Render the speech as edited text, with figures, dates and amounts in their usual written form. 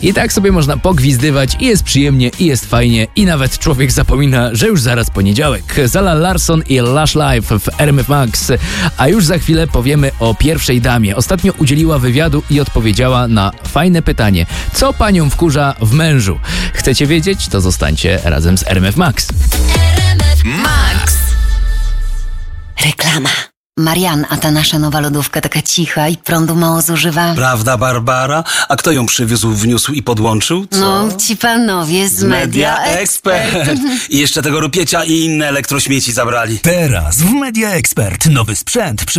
I tak sobie można pogwizdywać i jest przyjemnie, i jest fajnie, i nawet człowiek zapomina, że już zaraz poniedziałek. Zala Larsson i Lush Life w RMF Max. A już za chwilę powiemy o pierwszej damie. Ostatnio udzieliła wywiadu i odpowiedziała na fajne pytanie. Co panią wkurza w mężu? Chcecie wiedzieć? To zostańcie razem z RMF Max. Max. Reklama. Marian, a ta nasza nowa lodówka taka cicha i prądu mało zużywa. Prawda, Barbara? A kto ją przywiózł, wniósł i podłączył? Co? No, ci panowie z Media Expert. I jeszcze tego rupiecia i inne elektrośmieci zabrali. Teraz w Media Expert nowy sprzęt